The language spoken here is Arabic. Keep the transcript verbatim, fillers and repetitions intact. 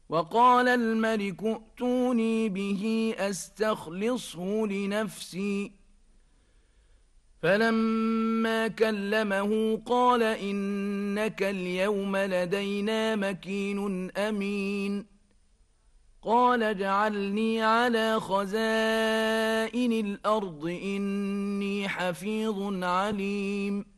وقال الملك ائتوني به أستخلصه لنفسي. فلما كلمه قال إنك اليوم لدينا مكين أمين. قال اجعلني على خزائن الأرض إني حفيظ عليم.